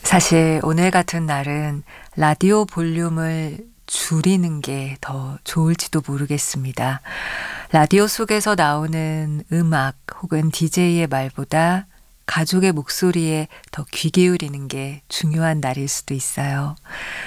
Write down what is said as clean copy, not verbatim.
사실 오늘 같은 날은 라디오 볼륨을 줄이는 게 더 좋을지도 모르겠습니다. 라디오 속에서 나오는 음악 혹은 DJ의 말보다 가족의 목소리에 더 귀 기울이는 게 중요한 날일 수도 있어요.